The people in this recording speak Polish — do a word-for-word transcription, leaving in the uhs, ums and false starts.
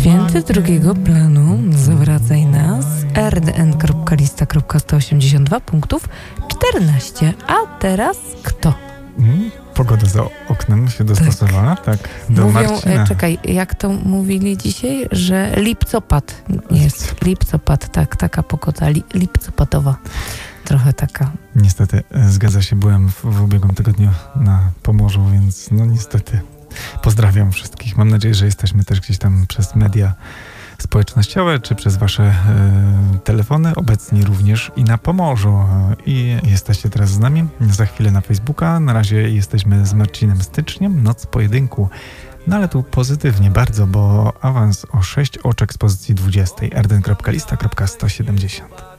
Święty drugiego planu, zawracaj nas, r d n kropka lista kropka sto osiemdziesiąt dwa punktów czternaście. A teraz kto? Mm, pogoda za oknem się dostosowała, tak, tak do Mówią, Marcina. e, czekaj, jak to mówili dzisiaj, że lipcopad jest, lipcopad, tak, taka pogoda, li, lipcopadowa, trochę taka. Niestety, e, zgadza się, byłem w, w ubiegłym tygodniu na Pomorzu, więc no niestety pozdrawiam wszystkich. Mam nadzieję, że jesteśmy też gdzieś tam przez media społecznościowe, czy przez wasze e, telefony, obecni również i na Pomorzu. I jesteście teraz z nami, za chwilę na Facebooka. Na razie jesteśmy z Marcinem Styczniem, Noc Pojedynku. No ale tu pozytywnie bardzo, bo awans o sześć oczek z pozycji dwudziestej. r d n kropka lista kropka sto siedemdziesiąt.